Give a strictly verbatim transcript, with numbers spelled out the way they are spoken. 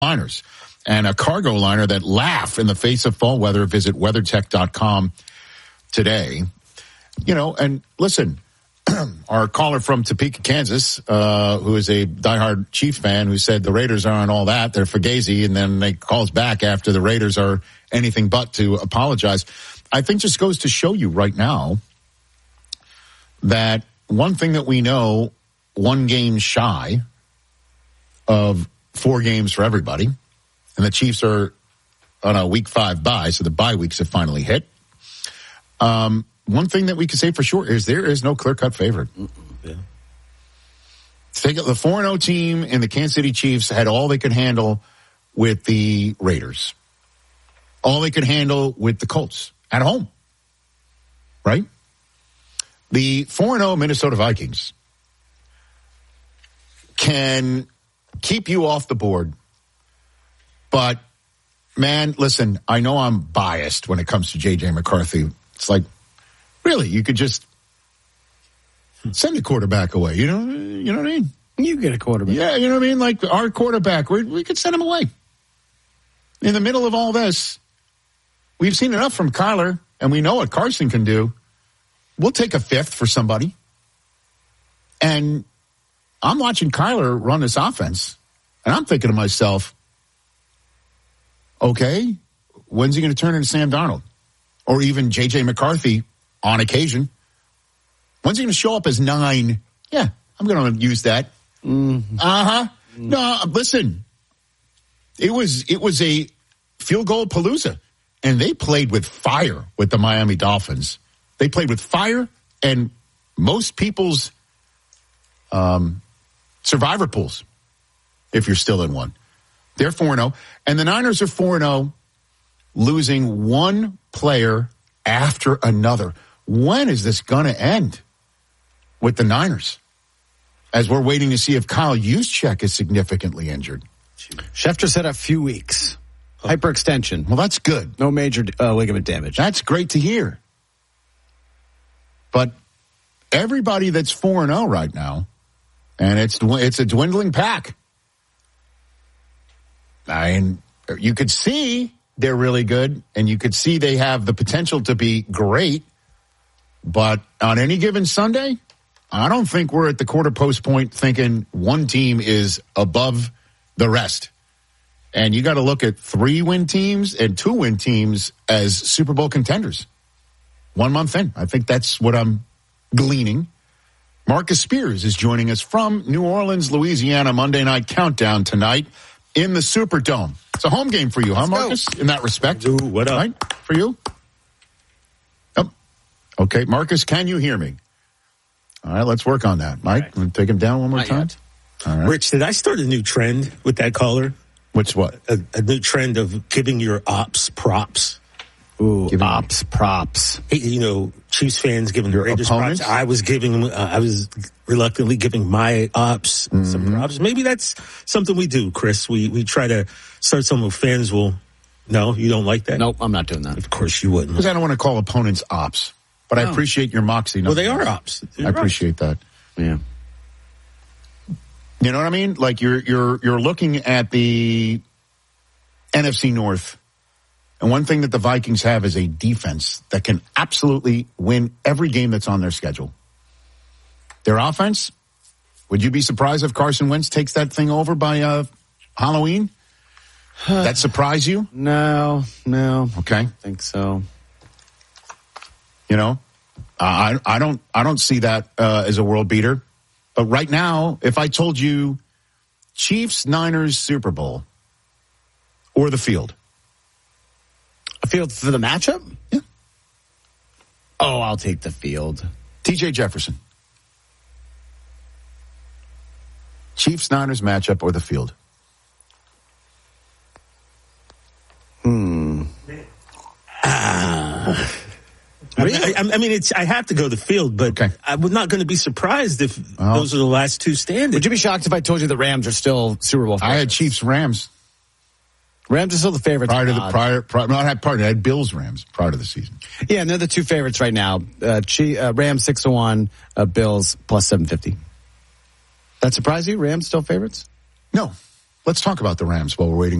liners and a cargo liner that laugh in the face of fall weather. Visit weathertech dot com today. You know, and listen, our caller from Topeka, Kansas, uh, who is a diehard Chiefs fan, who said the Raiders aren't all that, they're fugazi, and then they calls back after the Raiders are anything but to apologize. I think just goes to show you right now that one thing that we know, one game shy of four games for everybody, and the Chiefs are on a week five bye, so the bye weeks have finally hit. Um, one thing that we can say for sure is there is no clear-cut favorite. Yeah. Take it, the four and oh team and the Kansas City Chiefs had all they could handle with the Raiders. All they could handle with the Colts at home. Right? The four and oh Minnesota Vikings can keep you off the board. But, man, listen, I know I'm biased when it comes to J J McCarthy. It's like, really, you could just send a quarterback away. You know, you know what I mean? You get a quarterback. Yeah, you know what I mean? Like our quarterback, we we could send him away. In the middle of all this, we've seen enough from Kyler, and we know what Carson can do. We'll take a fifth for somebody. And I'm watching Kyler run this offense, and I'm thinking to myself, okay, when's he going to turn into Sam Darnold? Or even J J McCarthy on occasion. When's he going to show up as nine? Yeah, I'm going to use that. Mm-hmm. Uh-huh. No, listen. It was it was a field goal palooza, and they played with fire with the Miami Dolphins. They played with fire, and most people's um, survivor pools, if you're still in one. They're four and oh, and the Niners are four and oh, losing one player after another. When is this going to end with the Niners? As we're waiting to see if Kyle Juszczyk is significantly injured. Schefter said a few weeks. Hyperextension. Well, that's good. No major uh, ligament damage. That's great to hear. But everybody that's four and oh right now, and it's it's a dwindling pack. I mean, you could see they're really good, and you could see they have the potential to be great. But on any given Sunday, I don't think we're at the quarter post point thinking one team is above the rest. And you got to look at three-win teams and two-win teams as Super Bowl contenders. One month in. I think that's what I'm gleaning. Marcus Spears is joining us from New Orleans, Louisiana. Monday Night Countdown tonight in the Superdome. It's a home game for you, huh, Marcus, in that respect? Ooh, what up? Right? For you? Oh. Okay, Marcus, can you hear me? All right, let's work on that. Mike, right. Want to take him down one more Not time? Yet. All right. Rich, did I start a new trend with that caller? Which what? A, a new trend of giving your ops props. Ooh, Giving ops, props. Hey, you know, Chiefs fans giving Your Raiders opponents? props. I was giving, uh, I was reluctantly giving my ops Mm-hmm. some props. Maybe that's something we do, Chris. We we try to start something where fans will. No, you don't like that? Nope, I'm not doing that. Of course you wouldn't. Because I don't want to call opponents ops. But No. I appreciate your moxie. Well, they are nonetheless. ops. I You're right. appreciate that. Yeah. You know what I mean? Like you're you're you're looking at the N F C North, and one thing that the Vikings have is a defense that can absolutely win every game that's on their schedule. Their offense, would you be surprised if Carson Wentz takes that thing over by uh, Halloween? That surprise you? No, no. Okay. I think so. You know, uh, I I don't I don't see that uh, as a world beater. But right now, if I told you Chiefs Niners Super Bowl or the field, A field for the matchup? Yeah. Oh, I'll take the field. T J Jefferson, Chiefs Niners matchup or the field. Hmm. Ah. I mean, I, I mean, it's. I have to go the field, but Okay. I'm not going to be surprised if Well, those are the last two standing. Would you be shocked if I told you the Rams are still Super Bowl favorites? I had Chiefs Rams Rams are still the favorites. prior to the Odd. prior. prior no, I had prior. I had Bills Rams prior to the season. Yeah, and they're the two favorites right now. Uh, Chi- uh, Rams six to one, uh, Bills plus seven fifty. That surprise you? Rams still favorites? No, let's talk about the Rams while we're waiting